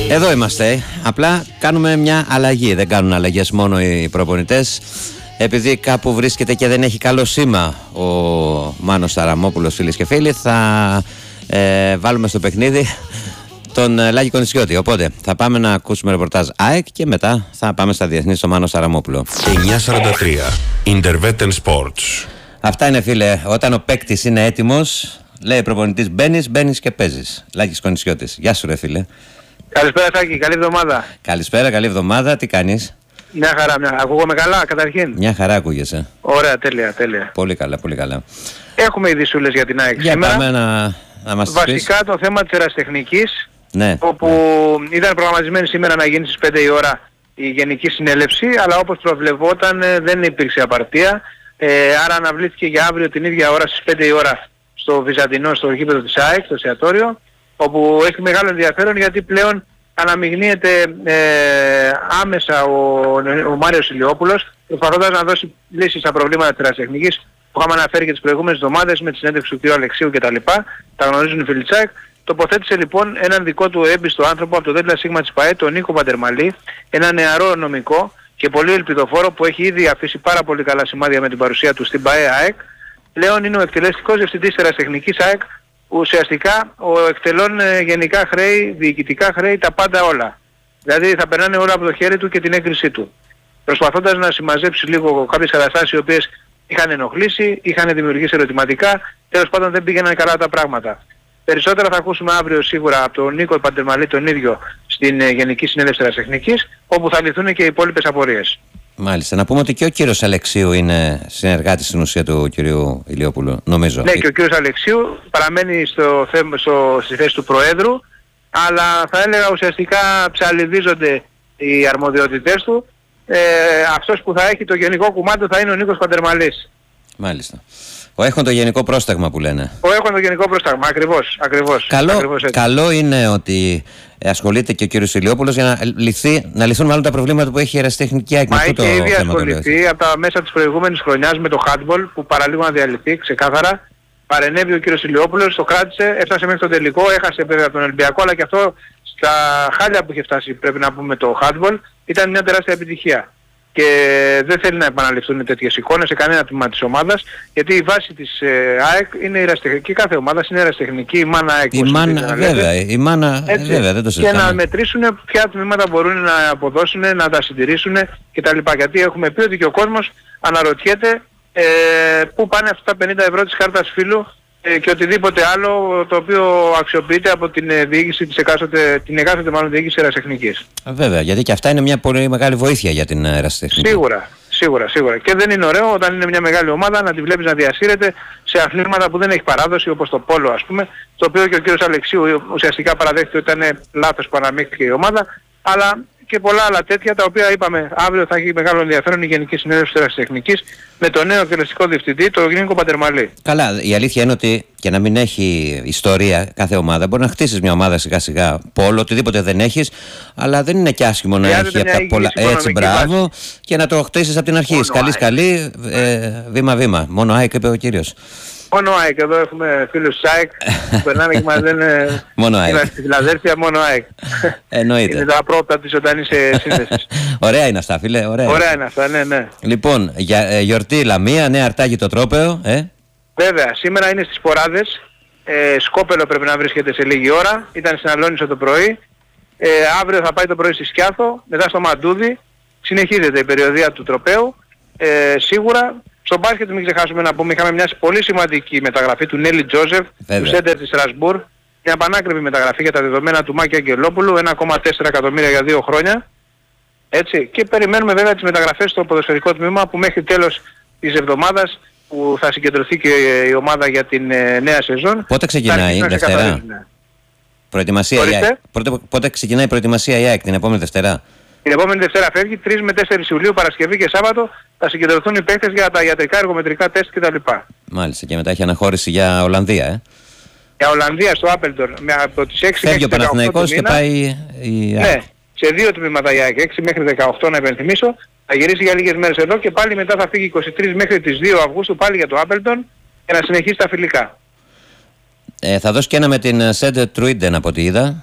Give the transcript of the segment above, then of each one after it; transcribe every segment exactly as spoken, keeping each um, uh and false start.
Εδώ είμαστε. Απλά κάνουμε μια αλλαγή. Δεν κάνουν αλλαγές μόνο οι προπονητές. Επειδή κάπου βρίσκεται και δεν έχει καλό σήμα ο Μάνος Ταραμόπουλος, φίλες και φίλοι, θα ε, βάλουμε στο παιχνίδι τον ε, Λάκη Κονησιώτη. Οπότε θα πάμε να ακούσουμε ρεπορτάζ ΑΕΚ και μετά θα πάμε στα διεθνή στο Μάνο Ταραμόπουλο. εννιά σαράντα τρία Intervetten Sports. Αυτά είναι, φίλε. Όταν ο παίκτης είναι έτοιμος, λέει ο προπονητής, μπαίνεις, μπαίνεις και παίζεις. Λάκης Κονησιώτης. Γεια σου, ρε φίλε. Καλησπέρα, Σάκη. Καλή εβδομάδα. Καλησπέρα, καλή εβδομάδα. Τι κάνεις? Μια χαρά, μια... ακούγομαι καλά καταρχήν. Μια χαρά ακούγεσαι. Ωραία, τέλεια, τέλεια. Πολύ καλά, πολύ καλά. Έχουμε ειδησούλες για την ΑΕΚ για σήμερα. Πάμε να, να μας Βασικά πεις. το θέμα της ερασιτεχνικής, Ναι. όπου ναι. ήταν προγραμματισμένη σήμερα να γίνει στις πέντε η ώρα η Γενική Συνέλευση, αλλά όπως προβλεπόταν δεν υπήρξε απαρτία. Ε, άρα αναβλήθηκε για αύριο την ίδια ώρα στις πέντε η ώρα στο Βυζαντινό, στο γήπεδο της ΑΕΚ, στο εστιατόριο, όπου έχει μεγάλο ενδιαφέρον γιατί πλέον αναμειγνύεται ε, άμεσα ο, ο Μάριος Ηλιόπουλος, προσπαθώντας να δώσει λύσεις στα προβλήματα της ερασιτεχνικής που είχαμε αναφέρει και τις προηγούμενες εβδομάδες με τη συνέντευξη του κ. Αλεξίου κτλ. Τα γνωρίζουν οι φίλοι της ΑΕΚ. Τοποθέτησε λοιπόν έναν δικό του έμπιστο άνθρωπο από το ΔΣ της ΠΑΕ, τον Νίκο Παντερμαλή, ένα νεαρό νομικό και πολύ ελπιδοφόρο που έχει ήδη αφήσει πάρα πολύ καλά σημάδια με την παρουσία του στην ΠΑΕ ΑΕΚ. Πλέον είναι ο εκτελεστικός διευθυντής της ερασιτεχνικής ΑΕΚ. Ουσιαστικά ο εκτελών ε, γενικά χρέη, διοικητικά χρέη, τα πάντα όλα. Δηλαδή θα περνάνε όλα από το χέρι του και την έγκρισή του. Προσπαθώντας να συμμαζέψει λίγο κάποιες καταστάσεις οι οποίες είχαν ενοχλήσει, είχαν δημιουργήσει ερωτηματικά, τέλος πάντων δεν πήγαιναν καλά τα πράγματα. Περισσότερα θα ακούσουμε αύριο σίγουρα από τον Νίκο Παντερμαλή τον ίδιο στην ε, Γενική Συνέλευση Ερασιτεχνικής, όπου θα λυθούν και οι υπόλοιπες απορίες. Μάλιστα. Να πούμε ότι και ο κύριος Αλεξίου είναι συνεργάτης στην ουσία του κυρίου Ηλιόπουλου, νομίζω. Ναι, και ο κύριος Αλεξίου παραμένει στο θέμα, στο, στη θέση του Προέδρου, αλλά θα έλεγα ουσιαστικά ψαλιδίζονται οι αρμοδιότητές του. Ε, αυτός που θα έχει το γενικό κουμάντο θα είναι ο Νίκος Παντερμαλής. Μάλιστα. Ο έχον το γενικό πρόσταγμα που λένε. Ο έχον το γενικό πρόσταγμα, ακριβώς. ακριβώς, καλό, ακριβώς καλό είναι ότι ασχολείται και ο κύριος Ηλιόπουλος για να, λυθεί, να λυθούν μάλλον τα προβλήματα που έχει η ερασιτεχνική ΑΕΚ. Μα είχε ήδη ασχοληθεί από τα μέσα της προηγούμενης χρονιάς με το handball που παραλίγο να διαλυθεί ξεκάθαρα. Παρενέβη ο κύριος Ηλιόπουλος, το κράτησε, έφτασε μέχρι το τελικό, έχασε βέβαια από τον Ολυμπιακό, αλλά και αυτό στα χάλια που είχε φτάσει πρέπει να πούμε το handball ήταν μια τεράστια επιτυχία. Και δεν θέλει να επαναληφθούν τέτοιες εικόνες σε κανένα τμήμα της ομάδας, γιατί η βάση της ε, ΑΕΚ είναι η ερασιτεχνική, κάθε ομάδα είναι ερασιτεχνική, η μάνα ΑΕΚ. Η μάνα, βέβαια, η μάνα, έτσι, βέβαια, δεν το συζητάμε. Και να μετρήσουν ποια τμήματα μπορούν να αποδώσουν, να τα συντηρήσουν κτλ. Γιατί έχουμε πει ότι και ο κόσμος αναρωτιέται ε, πού πάνε αυτά τα πενήντα ευρώ της κάρτας φύλου ε, και οτιδήποτε άλλο το οποίο αξιοποιείται από την ε, διοίκηση της εκάστοτε, την εκάστοτε μάλλον διοίκηση ερασιτεχνικής. Βέβαια, γιατί και αυτά είναι μια πολύ μεγάλη βοήθεια για την ερασιτεχνική. Σίγουρα, σίγουρα, σίγουρα. Και δεν είναι ωραίο όταν είναι μια μεγάλη ομάδα να τη βλέπεις να διασύρεται σε αθλήματα που δεν έχει παράδοση, όπως το πόλο ας πούμε, το οποίο και ο κύριος Αλεξίου ουσιαστικά παραδέχεται ότι ήταν λάθος που αναμίχθηκε η ομάδα, αλλά και πολλά άλλα τέτοια τα οποία είπαμε αύριο θα έχει μεγάλο ενδιαφέρον η Γενική Συνέλευση της Ερασιτεχνικής με τον νέο εκτελεστικό διευθυντή, τον Νίκο Παντερμαλή. Καλά, η αλήθεια είναι ότι και να μην έχει ιστορία κάθε ομάδα, μπορεί να χτίσεις μια ομάδα σιγά σιγά πόλο, οτιδήποτε δεν έχεις, αλλά δεν είναι και άσχημο να έχει από τα πολλά. Έτσι, μπράβο, βάση. Και να το χτίσεις από την αρχή. Καλή, καλή, ε, βήμα-βήμα. Μόνο ΑΕΚ είπε ο κύριος. Μόνο ΑΕΚ, εδώ έχουμε φίλους της ΑΕΚ, περνάμε και μας λένε είμαστε στη Φιλαδέλφια, μόνο ΑΕΚ. Εννοείται. Είναι τα πρώτα της ζωντανής σύνδεσης. Ωραία είναι αυτά, φίλε, ωραία. Ωραία είναι αυτά, ναι, ναι. Λοιπόν, για, ε, γιορτή Λαμία, νέα αρτάκι το τρόπαιο, ε. Βέβαια, σήμερα είναι στις Ποράδες, ε, Σκόπελο πρέπει να βρίσκεται σε λίγη ώρα, ήταν στην Αλόνισο το πρωί, ε, αύριο θα πάει το πρωί στη Σκιάθο, μετά στο Μαντούδι, συνεχίζεται η περιοδία του τροπαίου, ε, σίγουρα. Στο μπάσκετ μην ξεχάσουμε να πούμε, είχαμε μια πολύ σημαντική μεταγραφή του Νέλη Τζόζεφ, του σέντερ της Στρασμπούρ, μια πανάκριβη μεταγραφή για τα δεδομένα του Μάκη Αγγελόπουλου, ένα κόμμα τέσσερα εκατομμύρια για δύο χρόνια. Έτσι, και περιμένουμε βέβαια τις μεταγραφές στο ποδοσφαιρικό τμήμα που μέχρι τέλος της εβδομάδας που θα συγκεντρωθεί και η ομάδα για την ε, νέα σεζόν. Πότε ξεκινάει, Δευτέρα? Προετοιμασία η ΑΕΚ. Πότε, πότε ξεκινάει η προετοιμασία η ΑΕΚ, την επόμενη Δευτέρα? Την επόμενη Δευτέρα φεύγει, τρεις με τέσσερις Ιουλίου, Παρασκευή και Σάββατο, θα συγκεντρωθούν οι παίκτες για τα ιατρικά, εργομετρικά τεστ κτλ. Μάλιστα, και μετά έχει αναχώρηση για Ολλανδία, ε. Για Ολλανδία στο Άπελτον, από τις έξι μέχρι δεκαοκτώ του μήνα. Φεύγει ο Παναθηναϊκός και πάει η ΑΕΚ. Ναι, σε δύο τμήματα η ΑΕΚ, έξι μέχρι δεκαοκτώ να υπενθυμίσω, θα γυρίσει για λίγες μέρες εδώ και πάλι μετά θα φύγει είκοσι τρεις μέχρι τις δύο Αυγούστου πάλι για το Άπελτον και να συνεχίσει τα φιλικά. Ε, θα δώσει και ένα με την Σέντε Τρουίντεν από ό,τι είδα.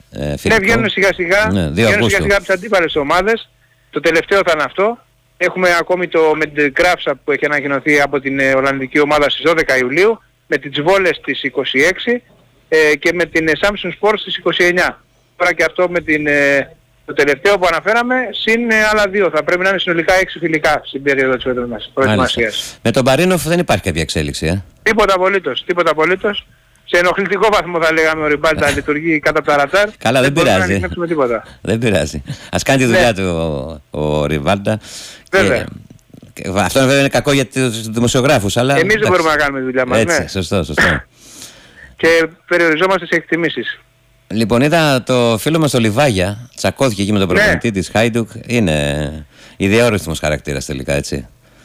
Ε, φιλικό. Ναι, βγαίνουν σιγά σιγά, Ναι, βγαίνουν σιγά σιγά από τις αντίπαλες ομάδες. Το τελευταίο θα είναι αυτό. Έχουμε ακόμη το με την Graafschap που έχει ανακοινωθεί από την ε, Ολλανδική ομάδα στις δώδεκα Ιουλίου, με τις Βόλες στις είκοσι έξι ε, και με την ε, Samsung Sports στις είκοσι εννιά. Τώρα και αυτό με την, ε, το τελευταίο που αναφέραμε, συν ε, άλλα δύο. Θα πρέπει να είναι συνολικά έξι φιλικά στην περίοδο της προετοιμασίας. Με τον Μπαρίνοφ δεν υπάρχει κάποια εξέλιξη, ε? Τίποτα απολύτως, τίποτα απολύτως. Σε ενοχλητικό βαθμό θα λέγαμε ο Ριβάλτα λειτουργεί κατά από τα ρατάρ. Καλά, δεν, δεν πειράζει. Να τίποτα. Δεν πειράζει. Ας κάνει τη δουλειά ναι. του ο, ο Ριβάλτα. Βέβαια. Και, και, αυτό βέβαια είναι κακό για τους δημοσιογράφους. Αλλά, εμείς δεν μπορούμε να κάνουμε τη δουλειά μας. Έτσι, ναι. σωστό, σωστό. Και περιοριζόμαστε σε εκτιμήσεις. Λοιπόν, είδα το φίλο μας το Λιβάγια, τσακώθηκε εκεί με τον προπονητή ναι. της Χάιντουκ. Είναι ιδιόρυθμος χαρακτήρας τελικά, έτσι.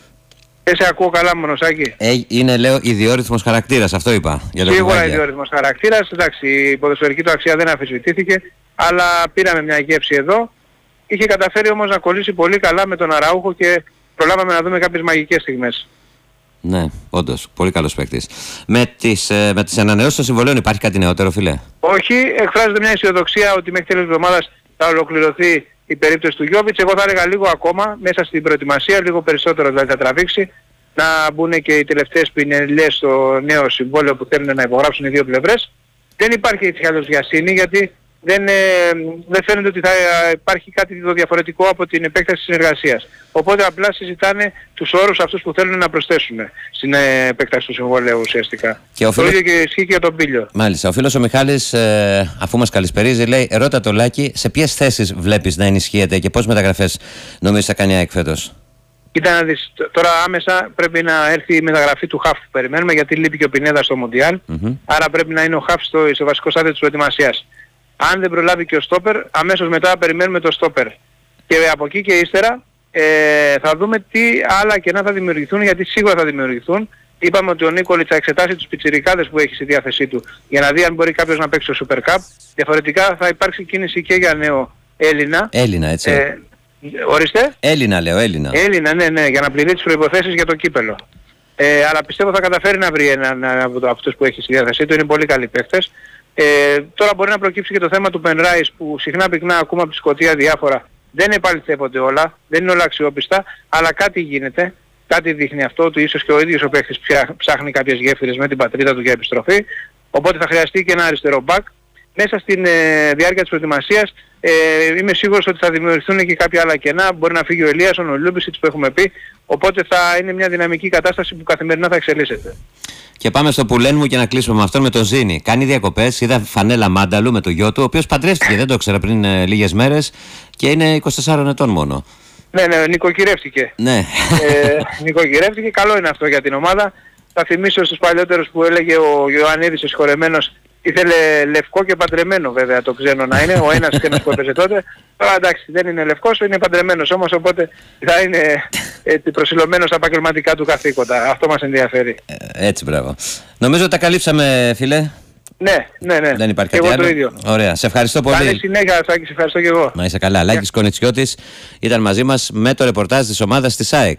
Δεν σε ακούω καλά, Μονοσάκη. Ε, είναι, λέω, ιδιόρυθμος χαρακτήρας, αυτό είπα. Σίγουρα ιδιόρυθμος χαρακτήρας. Εντάξει, η ποδοσφαιρική του αξία δεν αφισβητήθηκε, αλλά πήραμε μια γεύση εδώ. Είχε καταφέρει όμως να κολλήσει πολύ καλά με τον Αραούχο και προλάβαμε να δούμε κάποιες μαγικές στιγμές. Ναι, όντως, πολύ καλός παίκτης. Με τις, ε, με τις ανανεώσεις των συμβολέων υπάρχει κάτι νεότερο, φίλε? Όχι, εκφράζεται μια αισιοδοξία ότι μέχρι τέλος της εβδομάδας θα ολοκληρωθεί η περίπτωση του Γιόβιτς. Εγώ θα έλεγα λίγο ακόμα μέσα στην προετοιμασία, λίγο περισσότερο δηλαδή θα τραβήξει, να μπουν και οι τελευταίες πινελιές στο νέο συμβόλαιο που θέλουν να υπογράψουν οι δύο πλευρές. Δεν υπάρχει έτσι άλλως βιασύνη, γιατί δεν, ε, δεν φαίνεται ότι θα υπάρχει κάτι το διαφορετικό από την επέκταση της συνεργασίας. Οπότε απλά συζητάνε τους όρους αυτούς που θέλουν να προσθέσουν στην ε, επέκταση του συμβολαίου ουσιαστικά. Και ο φίλος... Το ίδιο και ισχύει και για τον Πίλιο. Μάλιστα. Ο φίλος ο Μιχάλης, ε, αφού μας καλησπερίζει, λέει: ρώτα το Λάκη, σε ποιες θέσεις βλέπεις να ενισχύεται και πόσες μεταγραφές νομίζεις θα κάνει η ΑΕΚ φέτος? Κοίτα να δεις, τώρα άμεσα πρέπει να έρθει η μεταγραφή του Χαφ που περιμένουμε, γιατί λείπει και ο Πινέδα στο Μουντιάλ. Mm-hmm. Άρα πρέπει να είναι ο Χαφ στο, στο βασικό στάδιο της προετοιμασίας. Αν δεν προλάβει και ο Στόπερ, αμέσως μετά περιμένουμε το Στόπερ. Και από εκεί και ύστερα ε, θα δούμε τι άλλα κενά θα δημιουργηθούν, γιατί σίγουρα θα δημιουργηθούν. Είπαμε ότι ο Νίκολιτς θα εξετάσει τους πιτσιρικάδες που έχει στη διάθεσή του για να δει αν μπορεί κάποιος να παίξει το Super Cup. Διαφορετικά θα υπάρξει κίνηση και για νέο Έλληνα. Έλληνα, έτσι. Ε, ορίστε. Έλληνα λέω, Έλληνα. Έλληνα, ναι, ναι, για να πληρεί τις προϋποθέσεις για το κύπελο. Ε, αλλά πιστεύω θα καταφέρει να βρει έναν από αυτούς που έχει στη διάθεσή του. Είναι πολύ καλοί παίκτες. Ε, τώρα μπορεί να προκύψει και το θέμα του Πενράις που συχνά πυκνά ακούμε από τη Σκωτία διάφορα. Δεν επαληθεύονται όλα, δεν είναι όλα αξιόπιστα, αλλά κάτι γίνεται. Κάτι δείχνει αυτό, ότι ίσως και ο ίδιος ο παίκτης ψάχνει κάποιες γέφυρες με την πατρίδα του για επιστροφή. Οπότε θα χρειαστεί και ένα αριστερό μπακ. Μέσα στην ε, διάρκεια της προετοιμασίας ε, είμαι σίγουρος ότι θα δημιουργηθούν και κάποια άλλα κενά. Μπορεί να φύγει ο Ελίασον, ο Λούμπισιτς που έχουμε πει. Οπότε θα είναι μια δυναμική κατάσταση που καθημερινά θα εξελίσσεται. Και πάμε στο πουλέν μου και να κλείσουμε με αυτόν, με τον Ζήνη. Κάνει διακοπές, είδα φανέλα Μάνταλου με το γιο του, ο οποίος παντρεύτηκε, δεν το ήξερα πριν ε, λίγες μέρες και είναι είκοσι τεσσάρων ετών μόνο. Ναι, ναι, νοικοκυρεύτηκε. Ναι. Ε, νοικοκυρεύτηκε, καλό είναι αυτό για την ομάδα. Θα θυμίσω στους παλιότερους που έλεγε ο Ιωαννίδης ο συγχωρεμένος, ήθελε λευκό και παντρεμένο βέβαια το ξένο να είναι, ο ένας ξένος που έπαιζε τότε. Τώρα εντάξει δεν είναι λευκός, είναι παντρεμένος όμως, οπότε θα είναι ε, προσιλωμένος στα επαγγελματικά του καθήκοντα. Αυτό μας ενδιαφέρει. Ε, έτσι, μπράβο. Νομίζω ότι τα καλύψαμε, φίλε. Ναι, ναι, ναι. Δεν υπάρχει κάτι άλλο. Το ίδιο. Ωραία. Σε ευχαριστώ πολύ. Καλή συνέχεια, Σάκη, σε ευχαριστώ και εγώ. Να είσαι καλά. Yeah. Λάκης Κονιτσιώτης ήταν μαζί μας με το ρεπορτάζ της ομάδας της ΑΕΚ.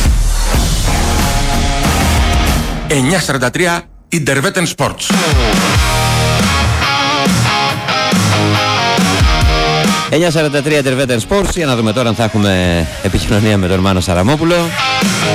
εννιά σαράντα τρία Intervetten Sports. εννιά σαράντα τρία Intervetten Sports. Για να δούμε τώρα αν θα έχουμε επικοινωνία με τον Μάνο Σαραμόπουλο.